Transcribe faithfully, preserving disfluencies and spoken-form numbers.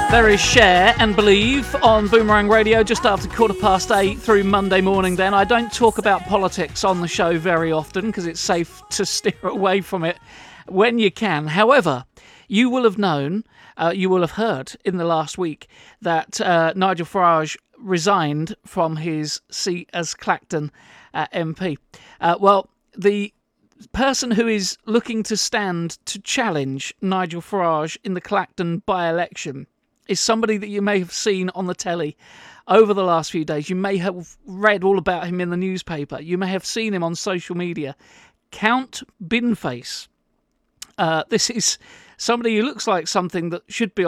There is Share and Believe on Boomerang Radio just after quarter past eight through Monday morning then. I don't talk about politics on the show very often because it's safe to steer away from it when you can. However, you will have known, uh, you will have heard in the last week that uh, Nigel Farage resigned from his seat as Clacton uh, M P. Uh, well, the person who is looking to stand to challenge Nigel Farage in the Clacton by-election is somebody that you may have seen on the telly over the last few days. You may have read all about him in the newspaper. You may have seen him on social media. Count Binface. Uh, this is somebody who looks like something that should be